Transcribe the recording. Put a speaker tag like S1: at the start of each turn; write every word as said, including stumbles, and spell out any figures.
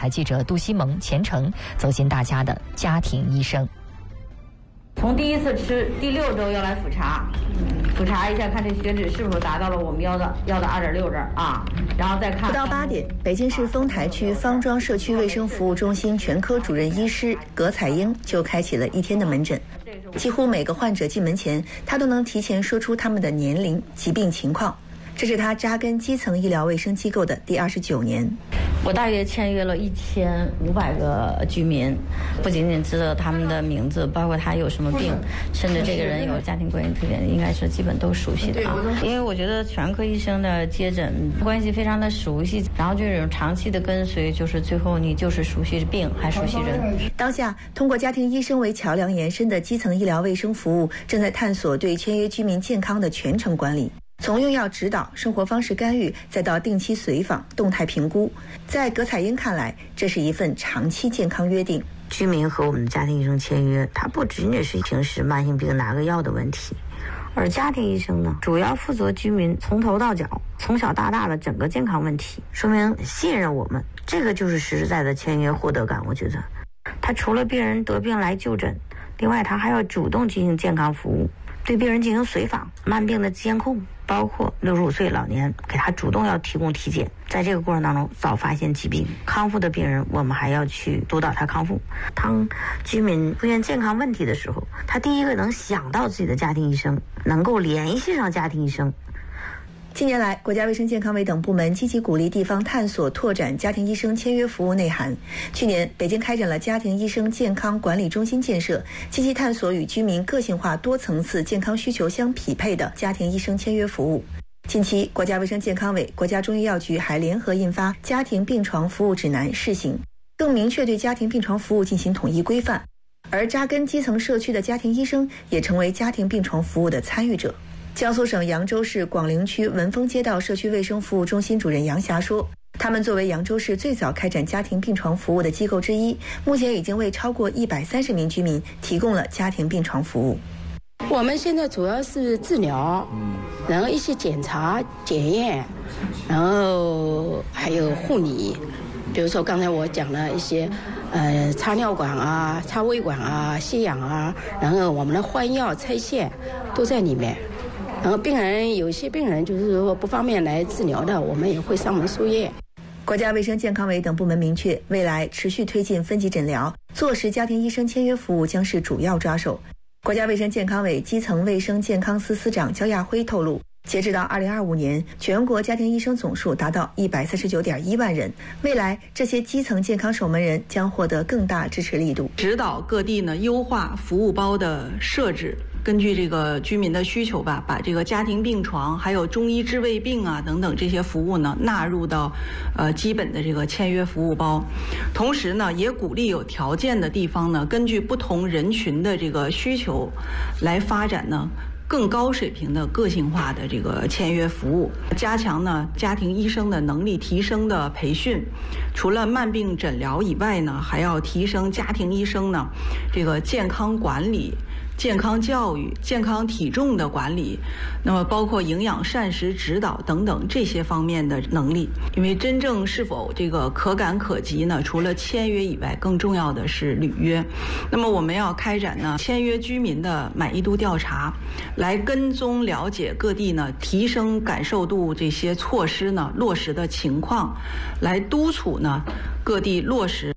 S1: 台记者杜西蒙、钱程走进大家的家庭医生。
S2: 从第一次吃，第六周要来复查，复查一下看这血脂是否达到了我们要的要的二点六这儿啊，然后再看。
S3: 不到八点，北京市丰台区方庄社区卫生服务中心全科主任医师葛彩英就开启了一天的门诊。几乎每个患者进门前，他都能提前说出他们的年龄、疾病情况。这是他扎根基层医疗卫生机构的第二十九年。
S2: 我大约签约了一千五百个居民，不仅仅知道他们的名字，包括他有什么病，甚至这个人有家庭关系特点，应该是基本都熟悉的啊。因为我觉得全科医生的接诊关系非常的熟悉，然后这种长期的跟随，就是最后你就是熟悉病还熟悉人。
S3: 当下，通过家庭医生为桥梁延伸的基层医疗卫生服务，正在探索对签约居民健康的全程管理。从用药指导、生活方式干预，再到定期随访、动态评估，在葛彩英看来，这是一份长期健康约定。
S4: 居民和我们的家庭医生签约，它不仅仅是平时慢性病拿个药的问题，而家庭医生呢，主要负责居民从头到脚、从小到大的整个健康问题，说明信任我们，这个就是实实在在的签约获得感。我觉得，他除了病人得病来就诊，另外他还要主动进行健康服务。对病人进行随访、慢病的监控，包括六十五岁老年给他主动要提供体检，在这个过程当中早发现疾病。康复的病人我们还要去督导他康复。当居民出现健康问题的时候，他第一个能想到自己的家庭医生，能够联系上家庭医生。
S3: 近年来，国家卫生健康委等部门积极鼓励地方探索拓展家庭医生签约服务内涵。去年，北京开展了家庭医生健康管理中心建设，积极探索与居民个性化多层次健康需求相匹配的家庭医生签约服务。近期，国家卫生健康委、国家中医药局还联合印发《家庭病床服务指南》试行，更明确对家庭病床服务进行统一规范。而扎根基层社区的家庭医生也成为家庭病床服务的参与者。江苏省扬州市广陵区文峰街道社区卫生服务中心主任杨霞说，他们作为扬州市最早开展家庭病床服务的机构之一，目前已经为超过一百三十名居民提供了家庭病床服务。
S5: 我们现在主要是治疗，然后一些检查、检验，然后还有护理。比如说刚才我讲了一些，呃，插尿管啊、插胃管啊、吸氧啊，然后我们的换药、拆线都在里面。然后病人有些病人就是说不方便来治疗的，我们也会上门输液。
S3: 国家卫生健康委等部门明确，未来持续推进分级诊疗，坐实家庭医生签约服务将是主要抓手。国家卫生健康委基层卫生健康司司长焦亚辉透露，截止到二零二五年，全国家庭医生总数达到一百三十九点一万人。未来，这些基层健康守门人将获得更大支持力度，
S6: 指导各地呢优化服务包的设置。根据这个居民的需求吧，把这个家庭病床还有中医治胃病啊等等这些服务呢纳入到呃基本的这个签约服务包。同时呢，也鼓励有条件的地方呢，根据不同人群的这个需求来发展呢更高水平的个性化的这个签约服务，加强呢家庭医生的能力提升的培训。除了慢病诊疗以外呢，还要提升家庭医生呢这个健康管理、健康教育、健康体重的管理，那么包括营养膳食指导等等这些方面的能力。因为真正是否这个可感可及呢，除了签约以外，更重要的是履约。那么我们要开展呢签约居民的满意度调查，来跟踪了解各地呢提升感受度这些措施呢落实的情况，来督促呢各地落实